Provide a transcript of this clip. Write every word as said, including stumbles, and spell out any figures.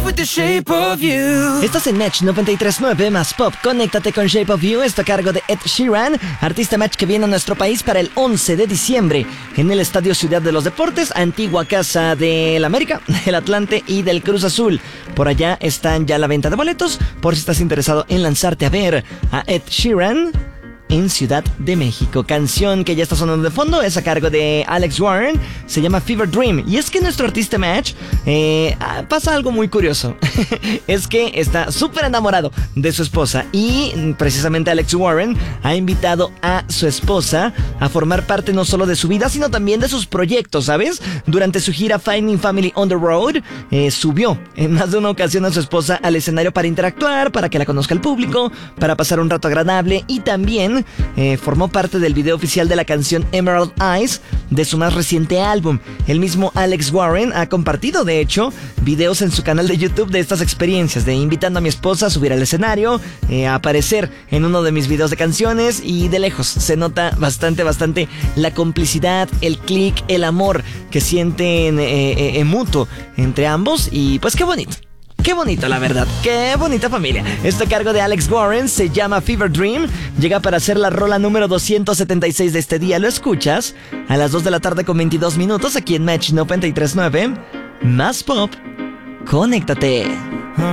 with the shape of you. Estás en Match noventa y tres punto nueve más Pop. Conéctate con Shape of You. Esto a cargo de Ed Sheeran, artista Match que viene a nuestro país para el once de diciembre en el Estadio Ciudad de los Deportes, antigua casa del América, del Atlante y del Cruz Azul. Por allá están ya la venta de boletos, por si estás interesado en lanzarte a ver a Ed Sheeran en Ciudad de México. Canción que ya está sonando de fondo es a cargo de Alex Warren, se llama Fever Dream. Y es que nuestro artista Match eh, pasa algo muy curioso. Es que está súper enamorado de su esposa y precisamente Alex Warren ha invitado a su esposa a formar parte no solo de su vida, sino también de sus proyectos, ¿sabes? Durante su gira Finding Family on the Road, eh, subió en más de una ocasión a su esposa al escenario para interactuar, para que la conozca el público, para pasar un rato agradable, y también Eh, formó parte del video oficial de la canción Emerald Eyes de su más reciente álbum. El mismo Alex Warren ha compartido, de hecho, videos en su canal de YouTube de estas experiencias, de invitando a mi esposa a subir al escenario, eh, a aparecer en uno de mis videos de canciones, y de lejos se nota bastante, bastante la complicidad, el click, el amor que sienten eh, eh, en mutuo entre ambos, y pues qué bonito. Qué bonito, la verdad. Qué bonita familia. Este cargo de Alex Warren se llama Fever Dream. Llega para ser la rola número doscientos setenta y seis de este día. Lo escuchas a las dos de la tarde con veintidós minutos aquí en Match noventa y tres punto nueve. Más Pop. Conéctate.